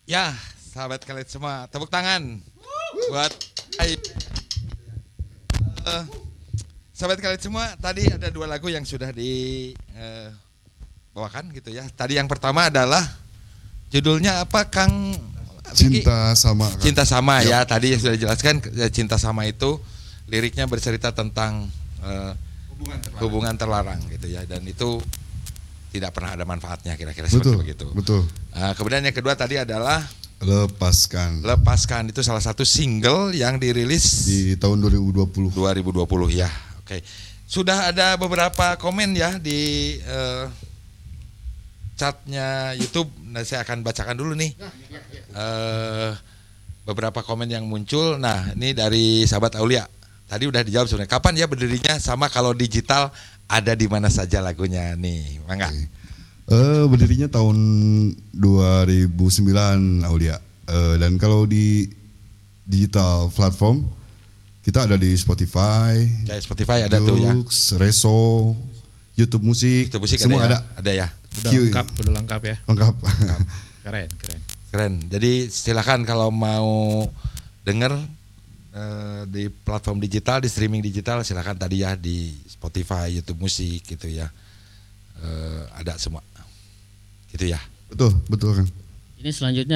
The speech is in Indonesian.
Ya, sahabat kalian semua, tepuk tangan buat Eh, sahabat kalian semua. Tadi ada dua lagu yang sudah dibawakan gitu ya. Tadi yang pertama adalah judulnya apa, Kang Vicky? Cinta sama Kang. Cinta sama ya. Ya. Tadi sudah dijelaskan, cinta sama itu liriknya bercerita tentang hubungan terlarang gitu ya, dan itu tidak pernah ada manfaatnya, kira-kira seperti begitu. Betul. Kemudian yang kedua tadi adalah Lepaskan. Lepaskan, itu salah satu single yang dirilis Di tahun 2020. 2020 ya. Oke. Sudah ada beberapa komen ya di chatnya YouTube. Nah, saya akan bacakan dulu nih. Beberapa komen yang muncul. Nah, ini dari sahabat Aulia. Tadi udah dijawab sebenarnya. Kapan ya berdirinya, sama kalau digital ada di mana saja lagunya nih. Mangga. Berdirinya tahun 2009 Aulia. Dan kalau di digital platform kita ada di Spotify, Ya, Spotify ada tuh ya. Joox, Reso, YouTube Musik, Itu musik semua ada ya? ada. Ada ya. Udah lengkap ya. Lengkap. Keren. Keren. Jadi silakan kalau mau denger di platform digital, di streaming digital, silakan tadi ya di Spotify, YouTube Musik gitu ya. Ada semua. Gitu ya. Betul kan. Ini selanjutnya